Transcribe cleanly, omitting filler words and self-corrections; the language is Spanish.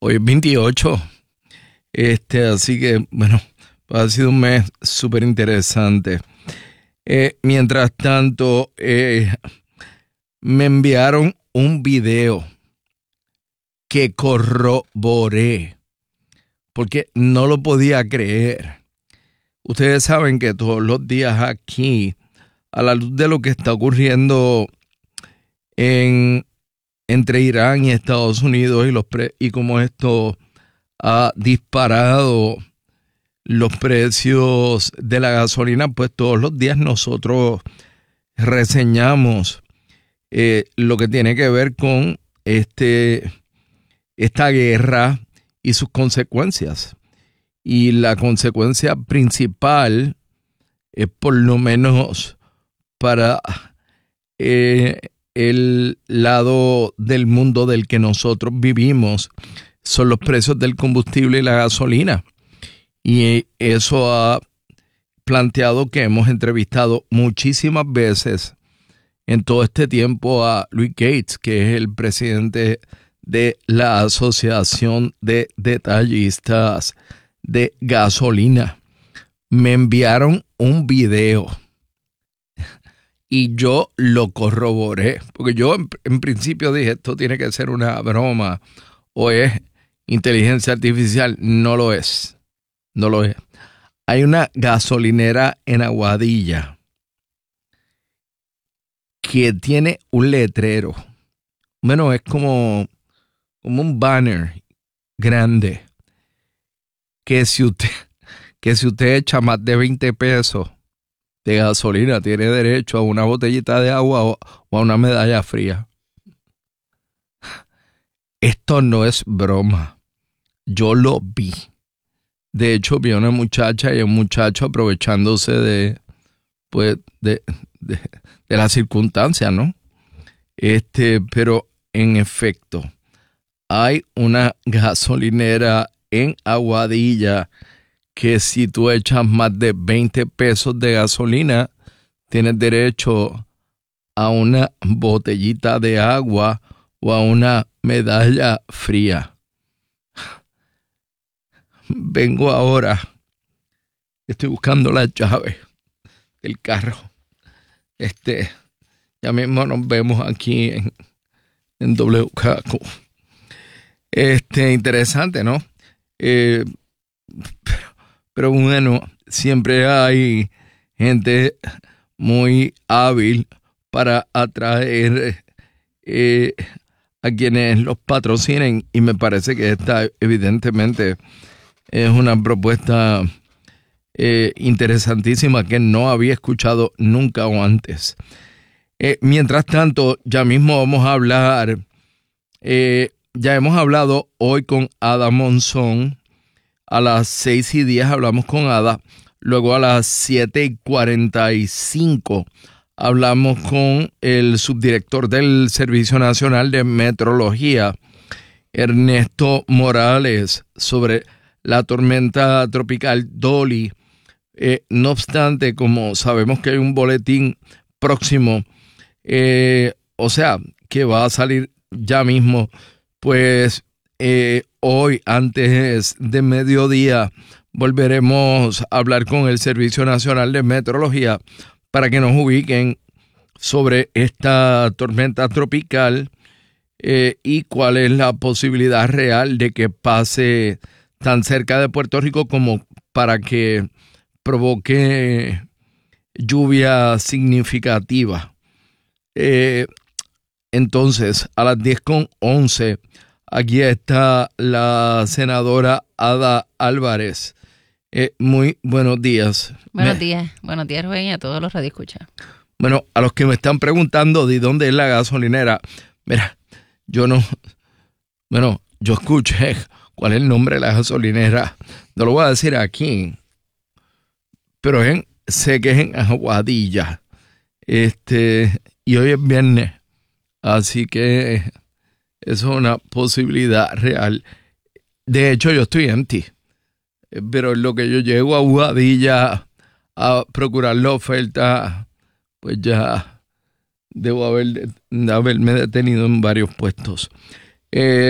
Hoy es 28, así que, bueno, ha sido un mes súper interesante. Mientras tanto, me enviaron un video que corroboré, porque no lo podía creer. Ustedes saben que todos los días aquí, a la luz de lo que está ocurriendo entre Irán y Estados Unidos y cómo esto ha disparado los precios de la gasolina, pues todos los días nosotros reseñamos lo que tiene que ver con esta guerra y sus consecuencias. Y la consecuencia principal, por lo menos para el lado del mundo del que nosotros vivimos, son los precios del combustible y la gasolina. Y eso ha planteado que hemos entrevistado muchísimas veces en todo este tiempo a Louis Gates, que es el presidente de la Asociación de Detallistas de Gasolina. Me enviaron un video y yo lo corroboré, porque yo en principio dije, esto tiene que ser una broma o es inteligencia artificial. No lo es. No lo es. Hay una gasolinera en Aguadilla que tiene un letrero. Bueno, es como un banner grande que si usted echa más de 20 pesos de gasolina, tiene derecho a una botellita de agua o a una medalla fría. Esto no es broma. Yo lo vi. De hecho, vi a una muchacha y un muchacho aprovechándose de la circunstancia, ¿no? Pero en efecto, hay una gasolinera en Aguadilla que si tú echas más de 20 pesos de gasolina, tienes derecho a una botellita de agua o a una medalla fría. Vengo ahora, estoy buscando la llave del carro. Ya mismo nos vemos aquí en WKQ. Interesante, ¿no? Pero bueno, siempre hay gente muy hábil para atraer a quienes los patrocinen, y me parece que esta evidentemente es una propuesta interesantísima que no había escuchado nunca o antes. Mientras tanto, ya mismo vamos a hablar, ya hemos hablado hoy con Ada Monzón. A las 6:10 hablamos con Ada. Luego a las 7:45 hablamos con el subdirector del Servicio Nacional de Meteorología, Ernesto Morales, sobre la tormenta tropical Dolly. No obstante, como sabemos que hay un boletín próximo, o sea, que va a salir ya mismo, pues hoy, antes de mediodía, volveremos a hablar con el Servicio Nacional de Meteorología para que nos ubiquen sobre esta tormenta tropical y cuál es la posibilidad real de que pase tan cerca de Puerto Rico como para que provoque lluvia significativa. Entonces, a las 10:11, aquí está la senadora Ada Álvarez. Muy buenos días. Buenos días, Rubén, y a todos los radioescuchas. Bueno, a los que me están preguntando de dónde es la gasolinera, mira, yo escuché cuál es el nombre de la gasolinera. No lo voy a decir aquí, pero sé que es en Aguadilla. Y hoy es viernes, así que eso es una posibilidad real. De hecho, yo estoy en ti, pero en lo que yo llego a Aguadilla a procurar la oferta, pues ya debo haberme detenido en varios puestos.